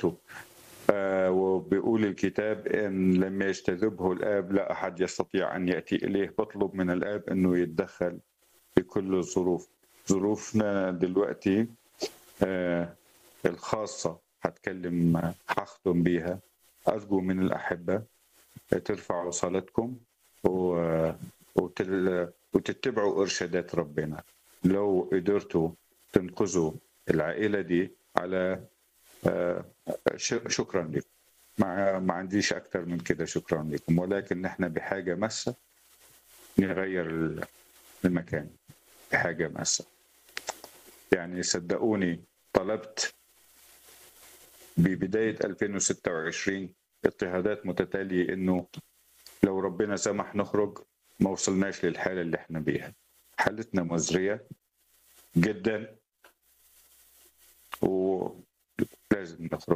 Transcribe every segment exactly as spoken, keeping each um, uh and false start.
محبته. آه وبيقول الكتاب إن لم يجتذبه الآب لا أحد يستطيع أن يأتي إليه. بطلب من الآب أنه يتدخل في كل الظروف. ظروفنا دلوقتي آه الخاصة هتكلم هختم بيها. أرجو من الأحبة ترفعوا صلاتكم وتتبعوا إرشادات ربنا. لو قدرتوا تنقذوا العائلة دي على شكرا لكم. ما ما عنديش أكتر من كده. شكرا لكم، ولكن نحن بحاجة مسة نغير المكان، بحاجة مسة. يعني صدقوني طلبت ببداية ألفين وستة وعشرين اضطهادات متتالية إنه لو ربنا سمح نخرج. ما وصلناش للحالة اللي احنا بيها. حالتنا مزرية جدا ولازم نخرج.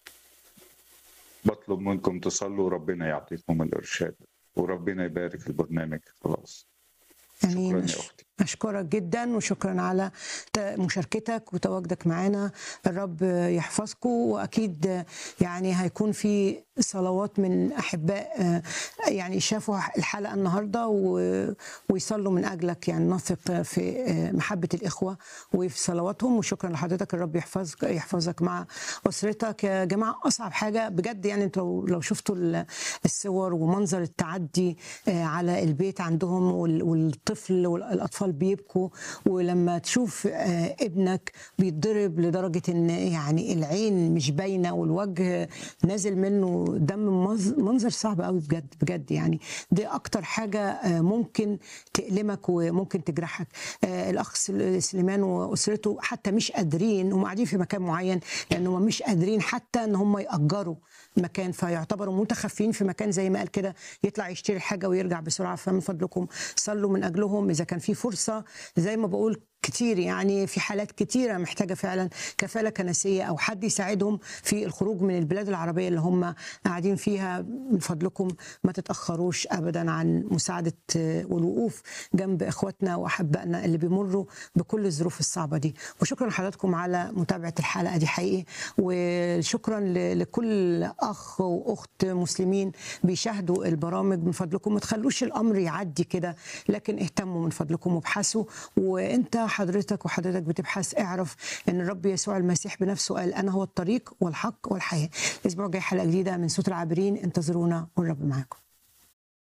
بطلب منكم تصلوا ربنا يعطيكم الإرشاد وربنا يبارك البرنامج. خلاص. امين. شكرا يا اختي. اشكرك جدا وشكرا على مشاركتك وتواجدك معنا. الرب يحفظكم، واكيد يعني هيكون في صلوات من احباء يعني شافوا الحلقه النهارده ويصلوا من اجلك. يعني نثق في محبه الاخوه وفي صلواتهم. وشكرا لحضرتك. الرب يحفظك يحفظك مع اسرتك. يا جماعه اصعب حاجه بجد، يعني انتوا لو شفتوا الصور ومنظر التعدي على البيت عندهم والطفل والاطفال بيبكوا، ولما تشوف ابنك بيتضرب لدرجه ان يعني العين مش باينه والوجه نازل منه دم، منظر صعب قوي بجد بجد. يعني دي اكتر حاجه ممكن تألمك وممكن تجرحك. الاخ سليمان واسرته حتى مش قادرين، هم قاعدين في مكان معين لانهم مش قادرين حتى ان هم يأجروا مكان، فيعتبروا متخفين في مكان زي ما قال كده، يطلع يشتري حاجه ويرجع بسرعه. فمن فضلكم صلوا من اجلهم اذا كان في فرصه. زي ما بقول كتير، يعني في حالات كتيرة محتاجة فعلا كفالة كنسية أو حد يساعدهم في الخروج من البلاد العربية اللي هم قاعدين فيها. من فضلكم ما تتأخروش أبدا عن مساعدة والوقوف جنب إخواتنا وأحبائنا اللي بيمروا بكل الظروف الصعبة دي. وشكرا لحضراتكم على متابعة الحلقة دي حقيقي، وشكرا لكل أخ وأخت مسلمين بيشاهدوا البرامج. من فضلكم ما تخلوش الأمر يعدي كده، لكن اهتموا من فضلكم وابحثوا. وانت حضرتك وحضرتك بتبحث، اعرف ان الرب يسوع المسيح بنفسه قال انا هو الطريق والحق والحياه. الاسبوع الجاي حلقه جديده من صوت العابرين. انتظرونا والرب معاكم.